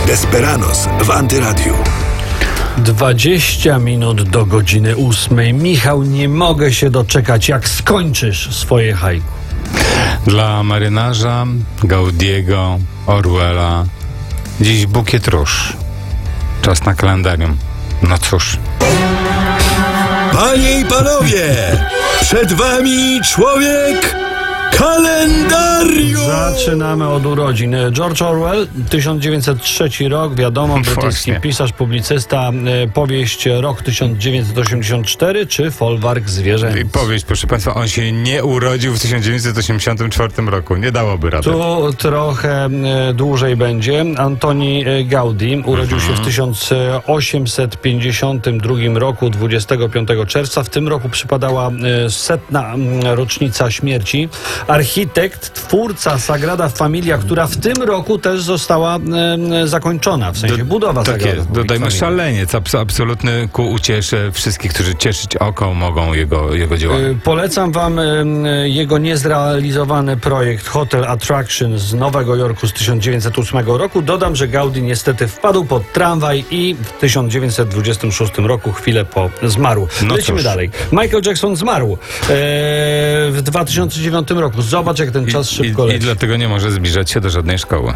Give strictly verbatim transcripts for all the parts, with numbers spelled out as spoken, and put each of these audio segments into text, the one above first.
Desperados w Antyradiu. dwadzieścia minut do godziny ósmej. Michał, nie mogę się doczekać, jak skończysz swoje haiku. Dla marynarza, Gaudiego, Orwella. Dziś bukiet róż. Czas na kalendarium. No cóż. Panie i panowie, przed wami człowiek kalendarium! Zaczynamy od urodzin. George Orwell, tysiąc dziewięćset trzeci rok, wiadomo, brytyjski Właśnie. pisarz, publicysta, e, powieść Rok tysiąc dziewięćset osiemdziesiąt cztery czy Folwark zwierzęcy. Powieść, proszę Państwa, on się nie urodził w tysiąc dziewięćset osiemdziesiątym czwartym roku. Nie dałoby rady. Tu trochę e, dłużej będzie. Antoni e, Gaudí urodził się w tysiąc osiemset pięćdziesiątym drugim roku, dwudziestego piątego czerwca. W tym roku przypadała e, setna m, rocznica śmierci. Architekt, twórca Sagrada Familia, która w tym roku też została e, zakończona, w sensie Do- budowa Tak Sagrada jest, dodajmy Familia. szaleniec, abs- absolutny ku uciesze wszystkich, którzy cieszyć oko mogą jego, jego dziełami. Y, Polecam wam y, y, jego niezrealizowany projekt Hotel Attraction z Nowego Jorku z tysiąc dziewięćset ósmego roku. Dodam, że Gaudí niestety wpadł pod tramwaj i w tysiąc dziewięćset dwudziestym szóstym roku, chwilę po, zmarł. No Lecimy cóż. dalej. Michael Jackson zmarł e, w dwa tysiące dziewiątym roku. Zobacz, jak ten czas I, szybko i, I leci. dlatego nie może zbliżać się do żadnej szkoły.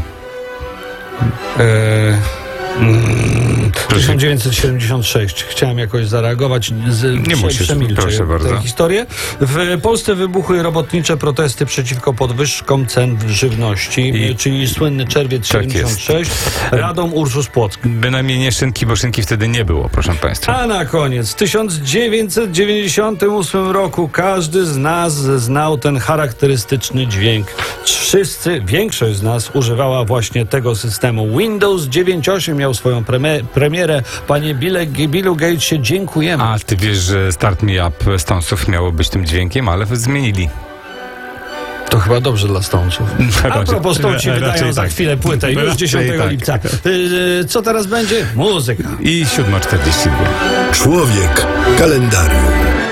E, mm, tysiąc dziewięćset siedemdziesiąt sześć. Chciałem jakoś zareagować. Z, Nie musisz, przemilczę proszę tę bardzo. historię. W Polsce wybuchły robotnicze protesty przeciwko podwyżkom cen żywności, I- czyli słynny czerwiec Tak siedemdziesiąt sześć. Radom Ursus Płock. Bynajmniej nie szynki, bo szynki wtedy nie było, proszę Państwa. A na koniec, w tysiąc dziewięćset dziewięćdziesiątym ósmym roku każdy z nas znał ten charakterystyczny dźwięk. Wszyscy, większość z nas używała właśnie tego systemu. Windows dziewięć osiem miał swoją preme- premierę. Panie Bille, Billu Gatesie, dziękujemy. A ty wiesz, że Start Me Up Stonesów miało być tym dźwiękiem, ale zmienili. To chyba dobrze dla Stonesów. A Raczej- propos Stones raczej wydają za tak. chwilę płytę, już Raczej dziesiątego tak. lipca. Yy, co teraz będzie? Muzyka. I siódma czterdzieści dwa. Człowiek kalendarium.